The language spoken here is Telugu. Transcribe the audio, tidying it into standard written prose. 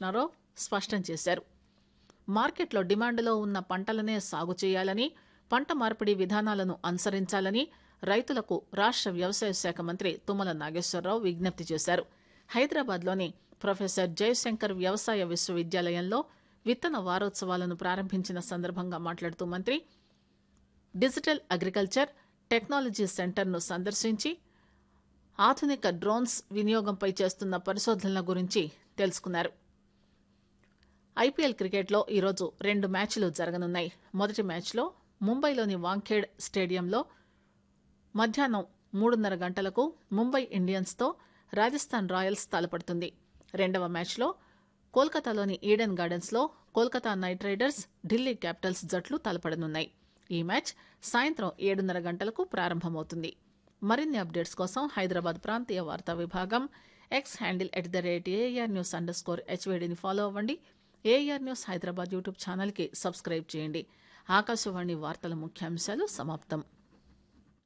కృష్ణారావు స్పష్టం చేశారు. మార్కెట్లో డిమాండ్లో ఉన్న పంటలనే సాగు చేయాలని, పంట మార్పిడి విధానాలను అనుసరించాలని రైతులకు రాష్ట్ర వ్యవసాయ శాఖ మంత్రి తుమ్మల నాగేశ్వరరావు విజ్ఞప్తి చేశారు. హైదరాబాద్లోని ప్రొఫెసర్ జయశంకర్ వ్యవసాయ విశ్వవిద్యాలయంలో విత్తన వారోత్సవాలను ప్రారంభించిన సందర్భంగా మాట్లాడుతూ మంత్రి డిజిటల్ అగ్రికల్చర్ టెక్నాలజీ సెంటర్ను సందర్శించి ఆధునిక డ్రోన్స్ వినియోగంపై చేస్తున్న పరిశోధనల గురించి తెలుసుకున్నారు. ఐపీఎల్ క్రికెట్లో ఈరోజు 2 మ్యాచ్లు జరగనున్నాయి. మొదటి మ్యాచ్లో ముంబైలోని వాంఖేడ్ స్టేడియంలో మధ్యాహ్నం 3:30 గంటలకు ముంబై ఇండియన్స్తో రాజస్థాన్ రాయల్స్ తలపడుతుంది. రెండవ మ్యాచ్లో కోల్కతాలోని ఈడెన్ గార్డెన్స్లో Kolkata night riders Delhi Capitals జట్లు తలపడనున్నాయి. ఈ మ్యాచ్ సాయంత్రం 7:30 గంటలకు ప్రారంభమవుతుంది. మరిన్ని అప్డేట్స్ కోసం హైదరాబాద్ ప్రాంతీయ వార్తా విభాగం ఎక్స్ హ్యాండిల్ @ARNews_HVDని ఫాలో అవ్వండి. ఏఆర్ న్యూస్ హైదరాబాద్ యూట్యూబ్ ఛానల్కి సబ్స్క్రైబ్ చేయండి. ఆకాశవాణి వార్తల ముఖ్యాంశాలు సమాప్తం.